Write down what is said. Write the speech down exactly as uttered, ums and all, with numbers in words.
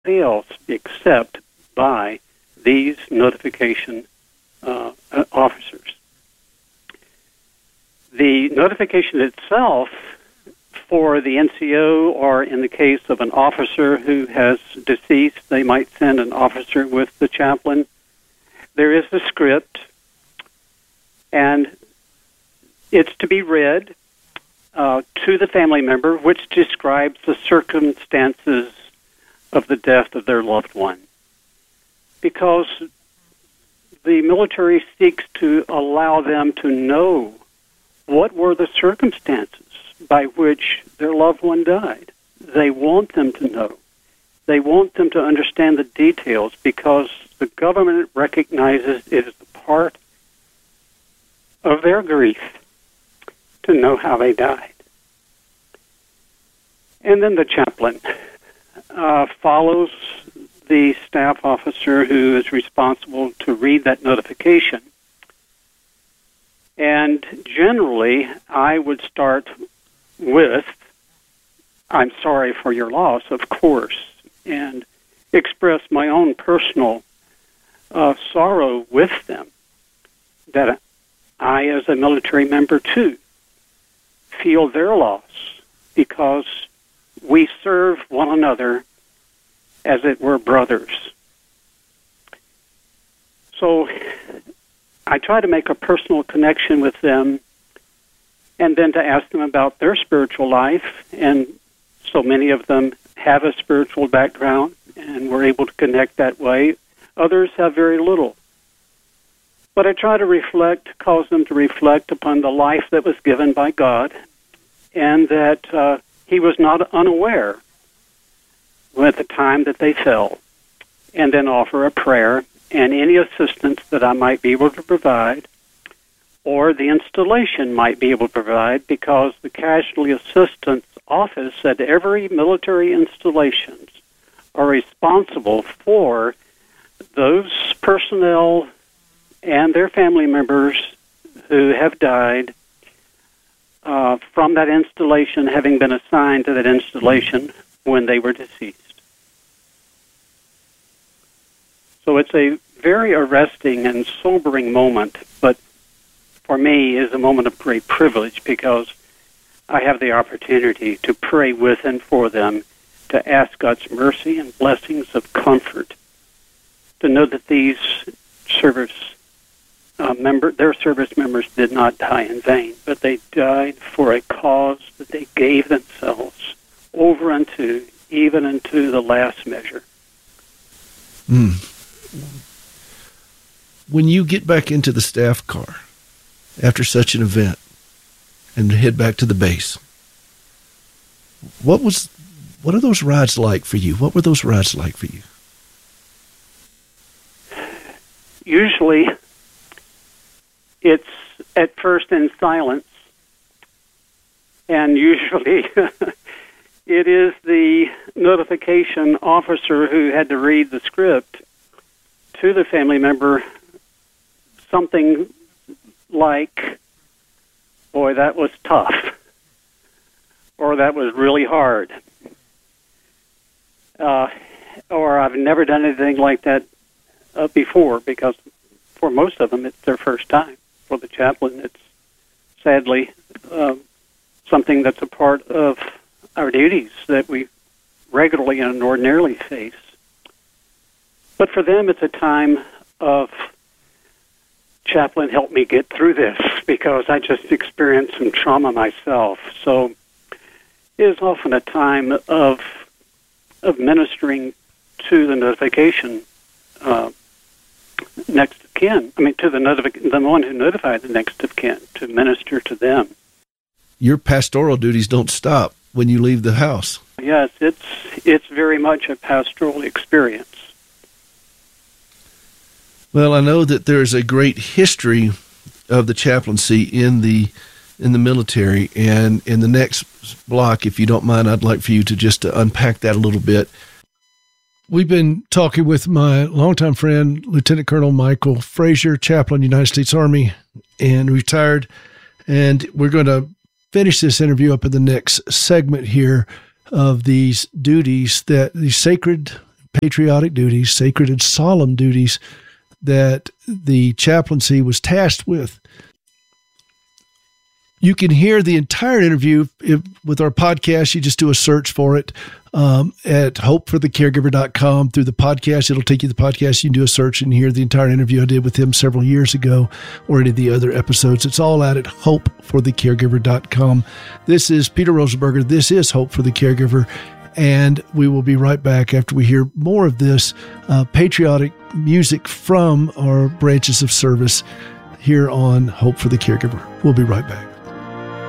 else except by these notification uh, officers. The notification itself for the N C O, or in the case of an officer who has deceased, they might send an officer with the chaplain. There is a script, and it's to be read uh, to the family member, which describes the circumstances of the death of their loved one. Because the military seeks to allow them to know what were the circumstances by which their loved one died. They want them to know. They want them to understand the details because the government recognizes it as a part of their grief to know how they died. And then the chaplain uh, follows the staff officer who is responsible to read that notification. And generally, I would start with, "I'm sorry for your loss," of course, and express my own personal uh, sorrow with them, that I, as a military member, too, feel their loss because we serve one another as it were brothers. So I try to make a personal connection with them, and then to ask them about their spiritual life. And so many of them have a spiritual background, and we're able to connect that way. Others have very little. But I try to reflect, cause them to reflect upon the life that was given by God, and that uh, He was not unaware at the time that they fell, and then offer a prayer and any assistance that I might be able to provide, or the installation might be able to provide, because the Casualty Assistance Office at every military installations are responsible for those personnel and their family members who have died uh, from that installation, having been assigned to that installation when they were deceased. So it's a very arresting and sobering moment, but for me is a moment of great privilege because I have the opportunity to pray with and for them, to ask God's mercy and blessings of comfort, to know that these service uh, member, their service members did not die in vain, but they died for a cause that they gave themselves over unto, even unto the last measure. Mm. When you get back into the staff car after such an event and head back to the base, what was, what are those rides like for you? What were those rides like for you? Usually, it's at first in silence, and usually it is the notification officer who had to read the script to the family member, something like, "Boy, that was tough," or "That was really hard," uh, or "I've never done anything like that uh, before," because for most of them, it's their first time. For the chaplain, it's sadly uh, something that's a part of our duties that we regularly and ordinarily face. But for them, it's a time of, "Chaplain, help me get through this," because I just experienced some trauma myself. So it is often a time of of ministering to the notification uh, next of kin. I mean, to the notific- the one who notified the next of kin, to minister to them. Your pastoral duties don't stop when you leave the house. Yes, it's it's very much a pastoral experience. Well, I know that there's a great history of the chaplaincy in the in the military, and in the next block, if you don't mind, I'd like for you to just to unpack that a little bit. We've been talking with my longtime friend, Lieutenant Colonel Michael Frazier, chaplain, United States Army, and retired, and we're going to finish this interview up in the next segment here of these duties, that these sacred, patriotic duties, sacred and solemn duties that the chaplaincy was tasked with. You can hear the entire interview if, with our podcast. You just do a search for it um, at hope for the caregiver dot com through the podcast. It'll take you to the podcast. You can do a search and hear the entire interview I did with him several years ago, or any of the other episodes. It's all out at hope for the caregiver dot com. This is Peter Rosenberger. This is Hope for the Caregiver. And we will be right back after we hear more of this uh, patriotic music from our branches of service here on Hope for the Caregiver. We'll be right back.